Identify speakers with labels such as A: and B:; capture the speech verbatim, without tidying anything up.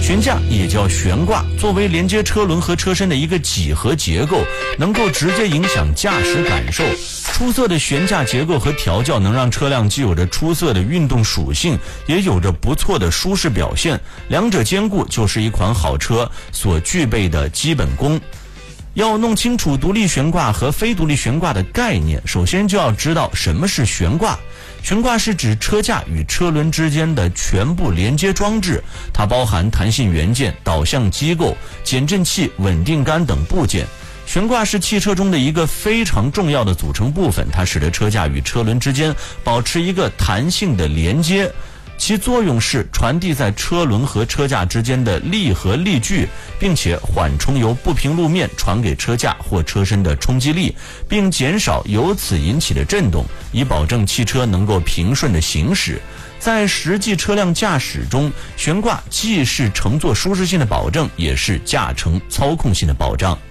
A: 悬架也叫悬挂，作为连接车轮和车身的一个几何结构，能够直接影响驾驶感受。出色的悬架结构和调教能让车辆既有着出色的运动属性，也有着不错的舒适表现，两者兼顾就是一款好车所具备的基本功。要弄清楚独立悬挂和非独立悬挂的概念，首先就要知道什么是悬挂。悬挂是指车架与车轮之间的全部连接装置，它包含弹性元件、导向机构、减震器、稳定杆等部件。悬挂是汽车中的一个非常重要的组成部分，它使得车架与车轮之间保持一个弹性的连接。其作用是传递在车轮和车架之间的力和力矩，并且缓冲由不平路面传给车架或车身的冲击力，并减少由此引起的震动，以保证汽车能够平顺的行驶。在实际车辆驾驶中，悬挂既是乘坐舒适性的保证，也是驾乘操控性的保障。